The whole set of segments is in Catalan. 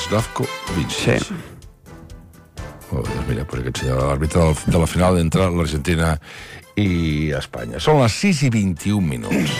Slavkovic. Sí. Oh, doncs mira, pues aquest senyor, l'àrbitre de la final entre l'Argentina i Espanya. Són les 6:21.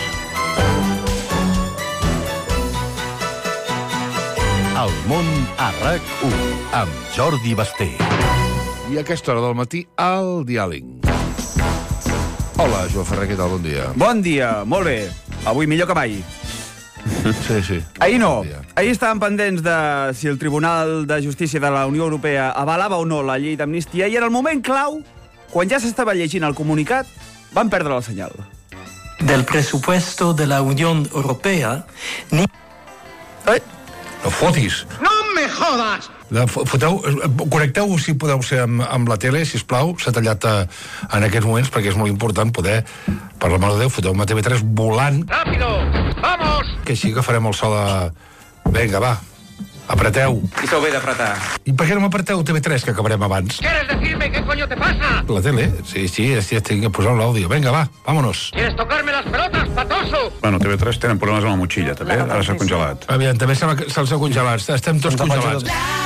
El món a RAC1 amb Jordi Basté. I a aquesta hora del matí, el diàleg. Hola, Joan Ferrer, què tal? Bon dia. Bon dia, molt bé. Avui millor que mai. Sí. Ahir no. Bon dia. Ahir estàvem pendents de si el Tribunal de Justícia de la Unió Europea avalava o no la llei d'amnistia i en el moment clau, quan ja s'estava llegint el comunicat, van perdre el senyal. Del presupuesto de la Unión Europea ni... No fotis. ¡No me jodas! Connecteu, si podeu ser amb la tele, sisplau. S'ha tallat en aquests moments, perquè és molt important poder, per la mare de Déu, foteu-me TV3 volant. ¡Rápido! ¡Vamos! Que així agafarem el so de... Vinga, va, apreteu. I s'ho ve d'apretar. I per què no m'apreteu TV3, que acabarem abans? ¿Quieres decirme qué coño te pasa? La tele? Sí, estic posant l'àudio. Vinga, va, vámonos. ¿Quieres tocarme las pelotas, patoso? Bueno, TV3 tenen problemes amb la motxilla, també. Ara s'ha congelat. Aviam, també se'ls ha congelat. Estem tots congelats.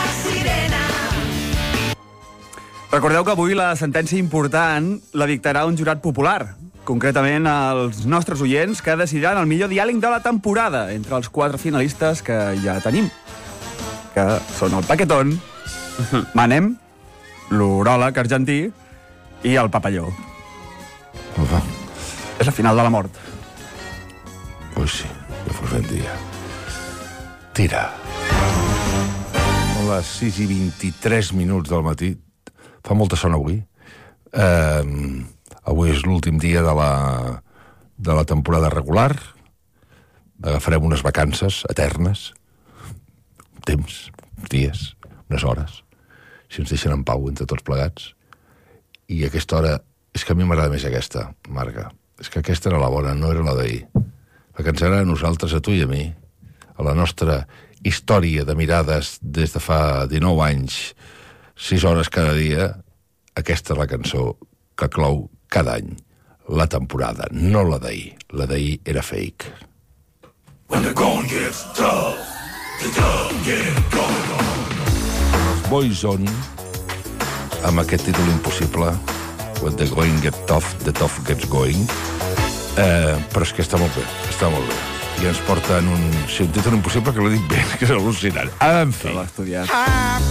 Recordeu que avui la sentència important la dictarà un jurat popular, concretament els nostres oients, que decidiran el millor diàleg de la temporada entre els 4 finalistes que ja tenim, que són el Paquetón, Manem, l'uròleg argentí i el papalló. Opa. És la final de la mort. Pues sí, que fos ben dia. Tira. Són les 6:23 del matí. Fa molta son avui. Avui és l'últim dia de la temporada regular. Agafarem unes vacances eternes. Temps, dies, unes hores. Si ens deixen en pau entre tots plegats. I aquesta hora... És que a mi m'agrada més aquesta, Marga. És que aquesta era la bona, no era la d'ahir. La que ens agrada a nosaltres, a tu i a mi, a la nostra història de mirades des de fa 19 anys, 6 hores cada dia, aquesta és la cançó que clou cada any la temporada, no la d'ahir. La d'ahir era fake. When the going gets tough, the tough get going. Boyzone, amb aquest títol impossible, When the going gets tough, the tough gets going. Però és que està molt bé, està molt bé. I ens porta en un títol impossible que l'he dit bé, que és al·lucinant. En fi. L'ha estudiat.